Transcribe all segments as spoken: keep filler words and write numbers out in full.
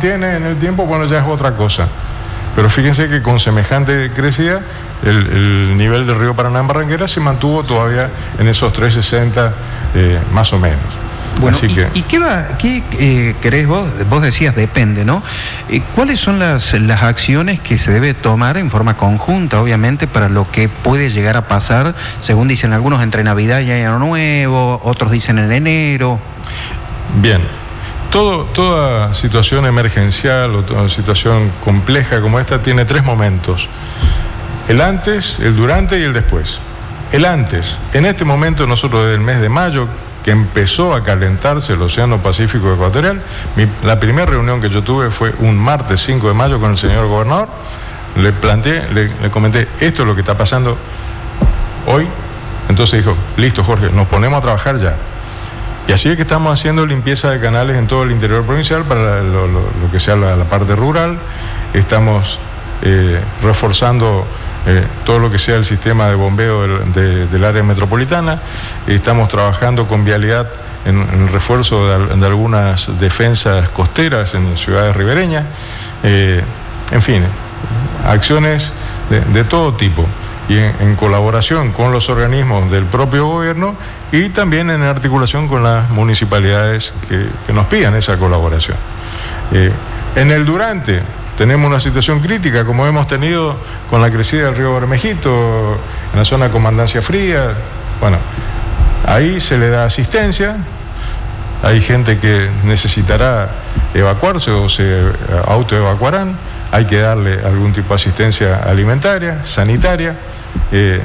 mantiene en el tiempo, bueno, ya es otra cosa. Pero fíjense que con semejante crecida, el, el nivel del río Paraná en Barranquera se mantuvo todavía en esos trescientos sesenta eh, más o menos. Bueno, Así ¿y, que, ¿y qué, va, qué eh, querés vos? Vos decías depende, ¿no? Eh, ¿Cuáles son las, las acciones que se debe tomar en forma conjunta, obviamente, para lo que puede llegar a pasar, según dicen algunos, entre Navidad y Año Nuevo, otros dicen en enero? Bien, Todo, toda situación emergencial o toda situación compleja como esta tiene tres momentos: el antes, el durante y el después. El antes, en este momento nosotros desde el mes de mayo, que empezó a calentarse el Océano Pacífico Ecuatorial, mi, la primera reunión que yo tuve fue un martes cinco de mayo con el señor gobernador. Le planteé, le, le comenté, esto es lo que está pasando hoy. Entonces dijo, listo Jorge, nos ponemos a trabajar ya. Y así es que estamos haciendo limpieza de canales en todo el interior provincial para lo, lo, lo que sea la, la parte rural. Estamos eh, reforzando eh, todo lo que sea el sistema de bombeo del, de, del área metropolitana. Estamos trabajando con vialidad en, en el refuerzo de, de algunas defensas costeras en ciudades ribereñas. Eh, en fin, acciones de, de todo tipo. Y en, en colaboración con los organismos del propio gobierno y también en articulación con las municipalidades que, que nos pidan esa colaboración. Eh, en el durante tenemos una situación crítica como hemos tenido con la crecida del río Bermejito, en la zona de Comandancia Fría. Bueno, ahí se le da asistencia, hay gente que necesitará evacuarse o se autoevacuarán, hay que darle algún tipo de asistencia alimentaria, sanitaria. Eh,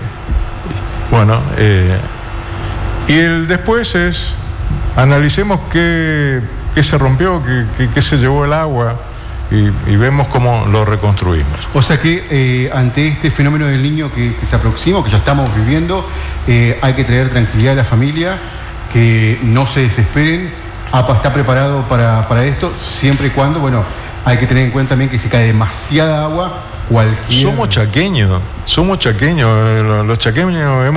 bueno, eh, y el después es, analicemos qué, qué se rompió, qué, qué, qué se llevó el agua y, y vemos cómo lo reconstruimos. O sea que eh, ante este fenómeno del Niño que, que se aproxima, que ya estamos viviendo, eh, hay que traer tranquilidad a la familia, que no se desesperen. APA está preparado para, para esto, siempre y cuando, bueno, hay que tener en cuenta también que si cae demasiada agua, cualquier... Somos chaqueños, somos chaqueños, los chaqueños hemos